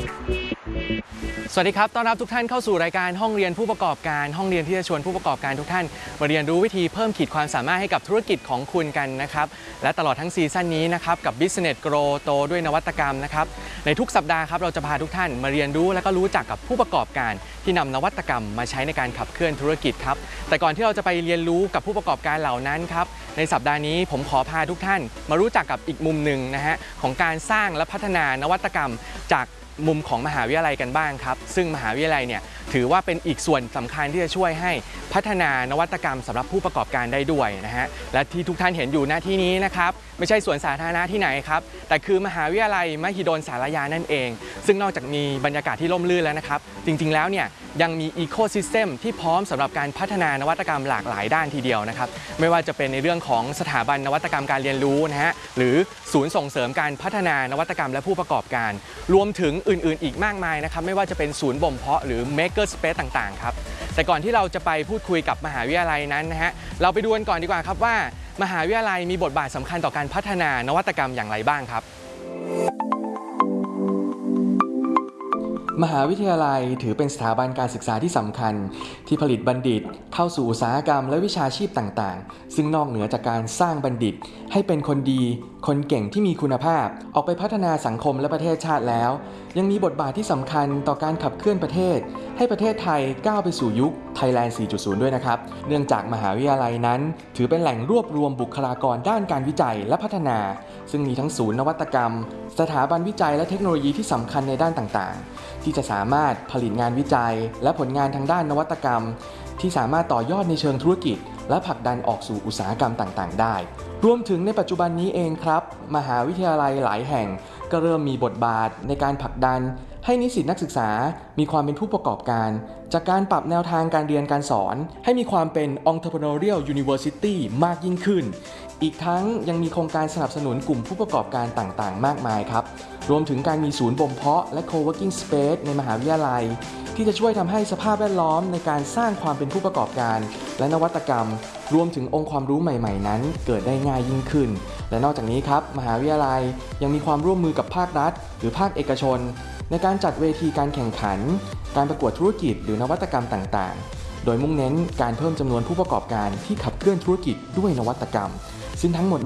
สวัสดีครับต้อนรับทุกท่านเข้าสู่รายการห้องเรียนผู้ประกอบการห้องเรียนที่จะชวนผู้ประกอบการทุกท่านมาเรียนรู้วิธีเพิ่มขีดความสามารถให้กับธุรกิจของคุณกันนะครับและตลอดทั้งซีซั่นนี้นะครับกับ Business Grow โตด้วยนวัตกรรมนะครับในทุกสัปดาห์ครับเราจะพาทุกท่านมาเรียนรู้และก็รู้จักกับผู้ประกอบการที่นำนวัตกรรมมาใช้ในการขับเคลื่อนธุรกิจครับแต่ก่อนที่เราจะไปเรียนรู้กับผู้ประกอบการเหล่านั้นครับในสัปดาห์นี้ผมขอพาทุกท่านมารู้จักกับอีกมุมหนึ่งนะฮะของการสร้างและพัฒนานวัตกรรมจากมุมของมหาวิทยาลัยกันบ้างครับซึ่งมหาวิทยาลัยเนี่ยถือว่าเป็นอีกส่วนสำคัญที่จะช่วยให้พัฒนานวัตกรรมสำหรับผู้ประกอบการได้ด้วยนะฮะและที่ทุกท่านเห็นอยู่หน้าที่นี้นะครับไม่ใช่สวนสาธารณะที่ไหนครับแต่คือมหาวิทยาลัยมหิดลสารยานั่นเองซึ่งนอกจากมีบรรยากาศที่ร่มรื่นแล้วนะครับจริงๆแล้วเนี่ยยังมีอีโคซิสเต็มที่พร้อมสำหรับการพัฒนานวัตกรรมหลากหลายด้านทีเดียวนะครับไม่ว่าจะเป็นในเรื่องของสถาบันนวัตกรรมการเรียนรู้นะฮะหรือศูนย์ส่งเสริมการพัฒนานวัตกรรมและผู้ประกอบการรวมถึงอื่นๆอีกมากมายนะครับไม่ว่าจะเป็นศูนย์บ่มเพาะหรือ Maker Space ต่างๆครับแต่ก่อนที่เราจะไปพูดคุยกับมหาวิทยาลัยนั้นนะฮะเราไปดูกันก่อนดีกว่าครับว่ามหาวิทยาลัยมีบทบาทสำคัญต่อการพัฒนานวัตกรรมอย่างไรบ้างครับมหาวิทยาลัยถือเป็นสถาบันการศึกษาที่สำคัญที่ผลิตบัณฑิตเข้าสู่อุตสาหกรรมและวิชาชีพต่างๆซึ่งนอกเหนือจากการสร้างบัณฑิตให้เป็นคนดีคนเก่งที่มีคุณภาพออกไปพัฒนาสังคมและประเทศชาติแล้วยังมีบทบาทที่สำคัญต่อการขับเคลื่อนประเทศให้ประเทศไทยก้าวไปสู่ยุค Thailand 4.0 ด้วยนะครับเนื่องจากมหาวิทยาลัยนั้นถือเป็นแหล่งรวบรวมบุคลากรด้านการวิจัยและพัฒนาซึ่งมีทั้งศูนย์นวัตกรรมสถาบันวิจัยและเทคโนโลยีที่สำคัญในด้านต่างๆที่จะสามารถผลิตงานวิจัยและผลงานทางด้านนวัตกรรมที่สามารถต่อยอดในเชิงธุรกิจและผลักดันออกสู่อุตสาหกรรมต่างๆได้รวมถึงในปัจจุบันนี้เองครับมหาวิทยาลัยหลายแห่งก็เริ่มมีบทบาทในการผลักดันให้นิสิตนักศึกษามีความเป็นผู้ประกอบการจากการปรับแนวทางการเรียนการสอนให้มีความเป็น Entrepreneurial University มากยิ่งขึ้นอีกทั้งยังมีโครงการสนับสนุนกลุ่มผู้ประกอบการต่างๆมากมายครับรวมถึงการมีศูนย์บ่มเพาะและ Co-working Space ในมหาวิทยาลัยที่จะช่วยทำให้สภาพแวดล้อมในการสร้างความเป็นผู้ประกอบการและนวัตกรรมรวมถึงองค์ความรู้ใหม่ๆนั้นเกิดได้ง่ายยิ่งขึ้นและนอกจากนี้ครับมหาวิทยาลัยยังมีความร่วมมือกับภาครัฐหรือภาคเอกชนในการจัดเวทีการแข่งขันการประกวดธุรกิจหรือนวัตกรรมต่างๆโดยมุ่งเน้นการเพิ่มจำนวนผู้ประกอบการที่ขับเคลื่อนธุรกิจด้วยนวัตกรรมซึ่งทั้งหมด